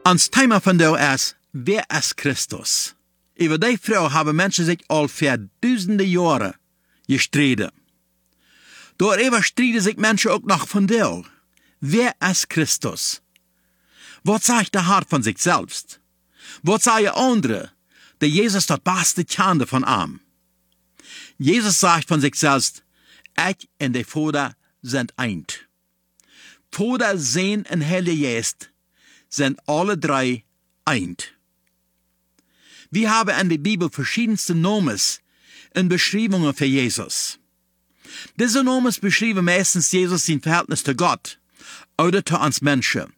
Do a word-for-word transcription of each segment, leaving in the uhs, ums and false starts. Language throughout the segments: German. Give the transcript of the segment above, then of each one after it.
Ons thema vandaag is, wer is Christus? Over die vrouw hebben mensen zich al voor duizenden jaren gestreden. Daarover strijden zich mensen ook nog vandaag. Wer is Christus? Wat zegt de hart van zichzelf? Wat zeggen anderen, dat Jezus dat beste kende van hem? Jezus zegt van zichzelf, ik en de Vader zijn eind. Vader, Zoon en Heilige Geest zijn alle drei eind. Wir haben in der Bibel verschiedenste Nomes und Beschreibungen für Jesus. Diese Nomes beschreiben meistens Jesus sein Verhältnis zu Gott oder zu uns Menschen.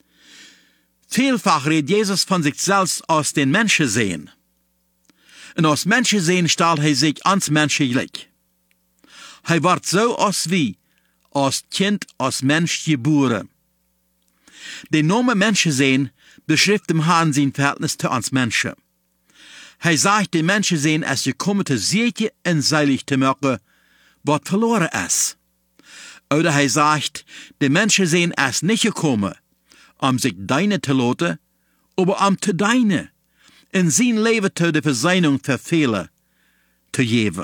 Vielfach redet Jesus von sich selbst aus den Menschen sehen. Und aus Menschen sehen stellt er sich ans Menschen gleich. Er wird so als wie, als Kind, als Mensch geboren. Der Name Menschen sehen beschreibt dem Herrn sein Verhältnis zu uns Menschen. Er sagt, die Menschen sehen, es gekommen zu sicher und seilig zu machen, was verloren ist. Oder er sagt, die Menschen sehen, es nicht gekommen, um sich deine zu lassen, aber um zu deine, in sein Leben zu der Versöhnung für viele zu geben.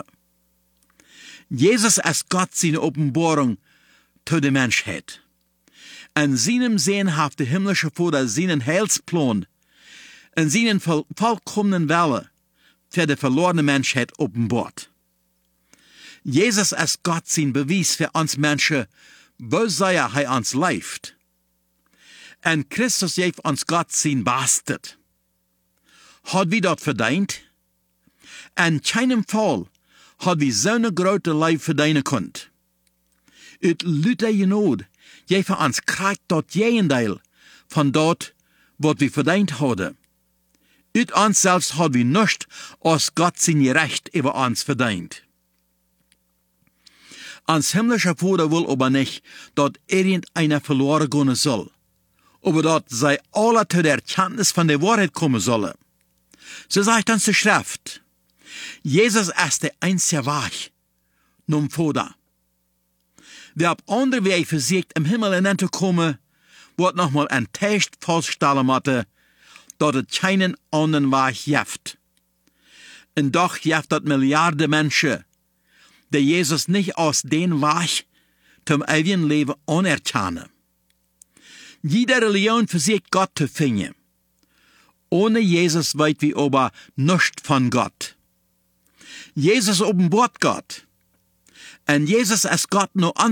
Jesus ist Gott seine Offenbarung zu der Menschheit. In seinem Sehen hat der himmlische Vater seinen Heilsplan in seinen voll, vollkommenen Welle für die verlorene Menschheit offenbart. Jesus ist Gott sein Beweis für uns Menschen, wo sehr er uns lebt. Und Christus gibt uns Gott sein Bastard. Hat wir das verdient? In keinem Fall hat wir so eine große Leib verdienen können. Ut luter Genade gibt für uns Kraft das Gegenteil von dort, was wir verdient haben. Ut uns selbst hat wir nicht, als Gott sein Recht über uns verdient. Uns himmlischer Vater will aber nicht, dass irgendeiner verloren gehen soll, aber dass sie alle zu der Erkenntnis von der Wahrheit kommen sollen. So sagt uns die Schrift, Jesus ist der einzige Weg zum Vater. Wer auf andere Wege versucht, im Himmel hineinzukommen, wird nochmal ein Test feststellen müssen, dass es keinen anderen Weg gibt. Und doch gibt es Milliarden Menschen, die Jesus nicht aus dem Weg zum ewigen Leben anerkennen. Jede Religion versucht Gott zu finden. Ohne Jesus weit wir aber nichts von Gott. Jesus offenbart Gott. Und Jesus ist Gott nur an